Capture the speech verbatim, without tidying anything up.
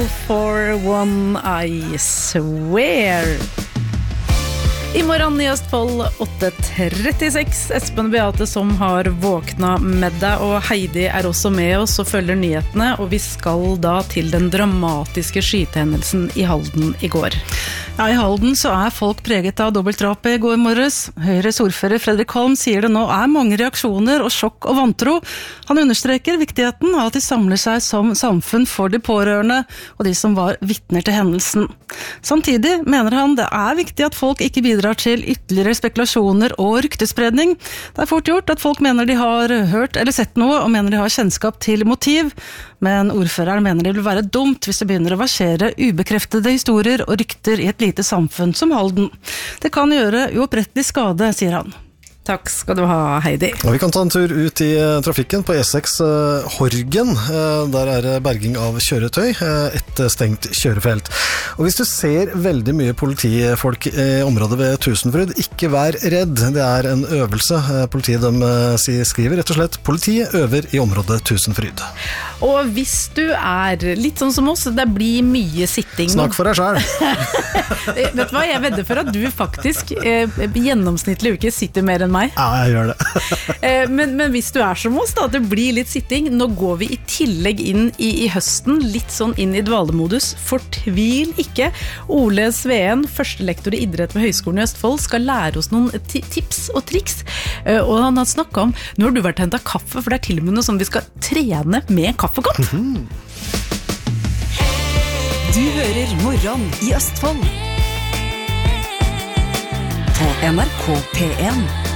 All for one, I swear. I morgen i Østfold åtte trettiseks. Espen og Beate som har våkna med deg, og Heidi er også med oss og følger nyhetene, og vi skal da til den dramatiske skytehendelsen i Halden i går. Ja, i Halden så er folk preget av dobbeltdrapet i går morges. Høyres ordfører Fredrik Holm sier det nå er mange reaksjoner og sjokk og vantro. Han understreker viktigheten av at de samler seg som samfunn for de pårørende og de som var vitner til hendelsen. Samtidig mener han det er viktig at folk ikke bidrar til ytterligere spekulasjoner og ryktespredning. Det er fort gjort at folk mener de har hørt eller sett noe og mener de har kjennskap til motiv, men ordføreren mener det vil være dumt hvis det begynner å versere ubekreftede historier og rykter i et lite samfunn som Halden. Det kan gjøre uopprettelig skade, sier han. Takk skal du ha, Heidi. Og vi kan ta en tur ut i trafikken på E seks uh, Horgen. Uh, der er berging av kjøretøy, uh, et stengt kjørefelt. Og hvis du ser veldig mye politifolk i området ved Tusenfryd, ikke vær redd. Det er en øvelse. Uh, politiet de, uh, skriver rett og slett, politiet øver i området Tusenfryd. Og hvis du er litt sånn som oss, det blir mye sitting. Snakk for deg selv. Vet du hva, jeg vedder for at du faktisk eh, gjennomsnittlig uke sitter mer enn meg. Ja, jeg gjør det. men, men hvis du er som oss da, det blir litt sitting. Nå går vi i tillegg inn i, i høsten, litt sånn inn i dvalemodus. Fortvil ikke. Ole Sveen, førstelektor i idrett ved Høgskolen i Østfold, skal lære oss noen tips og triks. Og han har snakket om, nå har du vært hentet kaffe, for det er til og med noe som vi skal trene med kaffekopp. Mm-hmm. Du hører Morgen i Østfold på N R K P en.